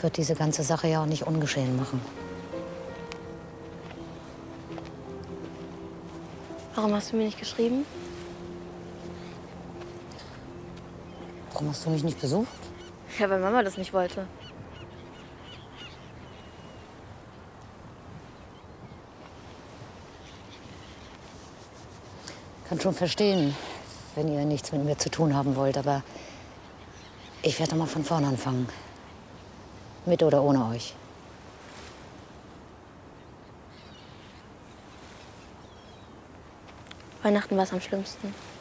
wird diese ganze Sache ja auch nicht ungeschehen machen. Warum hast du mir nicht geschrieben? Warum hast du mich nicht besucht? Ja, weil Mama das nicht wollte. Kann schon verstehen, wenn ihr nichts mit mir zu tun haben wollt, aber ich werde mal von vorne anfangen. Mit oder ohne euch. Weihnachten war es am schlimmsten.